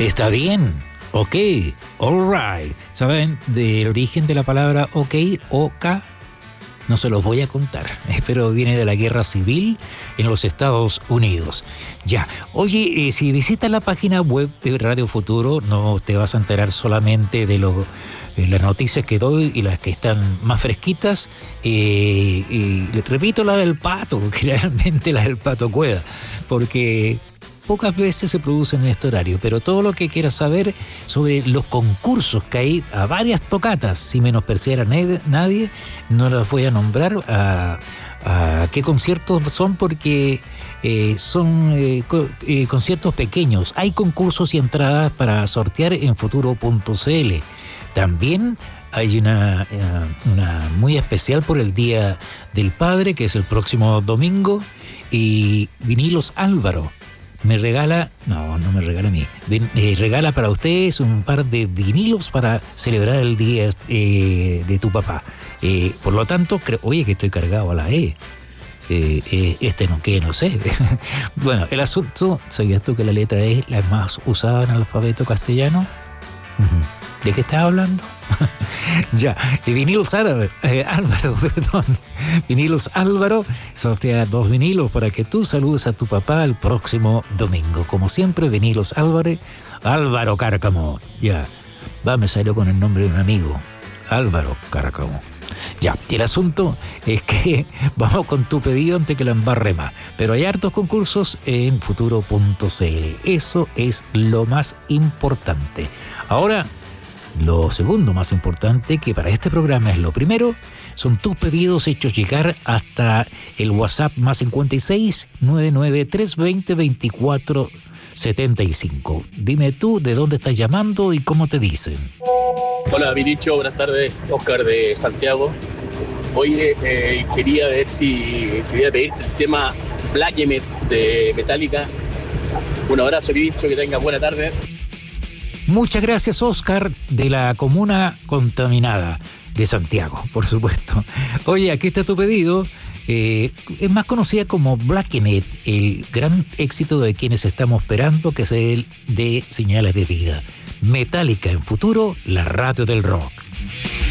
Está bien. Ok. All right. ¿Saben del origen de la palabra ok? OK. No se los voy a contar, pero viene de la guerra civil en los Estados Unidos. Ya, oye, si visitas la página web de Radio Futuro, no te vas a enterar solamente de las noticias que doy y las que están más fresquitas. Y repito la del Pato, que realmente la del Pato Cueva, porque pocas veces se producen en este horario, pero todo lo que quieras saber sobre los concursos que hay a varias tocatas, sin menospreciar a nadie, no las voy a nombrar a qué conciertos son, porque son conciertos pequeños. Hay concursos y entradas para sortear en futuro.cl. También hay una muy especial por el Día del Padre, que es el próximo domingo, y Vinilos Álvaro me regala, no me regala a mí, regala para ustedes un par de vinilos para celebrar el día de tu papá. Por lo tanto, oye, que estoy cargado a la E. No sé. Bueno, el asunto, ¿sabías tú que la letra E es la más usada en el alfabeto castellano? ¿De qué estás hablando? Ya, Vinilos Álvaro, Vinilos Álvaro sortea 2 vinilos para que tú saludes a tu papá el próximo domingo. Como siempre, Vinilos Álvaro Cárcamo. Ya, me salió con el nombre de un amigo, Álvaro Cárcamo. Ya, y el asunto es que vamos con tu pedido antes que la embarre más. Pero hay hartos concursos en futuro.cl. Eso es lo más importante. Ahora, lo segundo más importante, que para este programa es lo primero, son tus pedidos hechos llegar hasta el WhatsApp más 56 99 320 24 75. Dime tú de dónde estás llamando y cómo te dicen. Hola, Vinicho, buenas tardes. Oscar de Santiago. Oye, quería pedirte el tema Black Emmet de Metallica. Un abrazo, Vinicho, que tengas buena tarde. Muchas gracias, Oscar, de la comuna contaminada de Santiago, por supuesto. Oye, aquí está tu pedido. Es más conocida como Black Emmet, el gran éxito de quienes estamos esperando que sea el de Señales de Vida. Metallica en futuro, la radio del rock.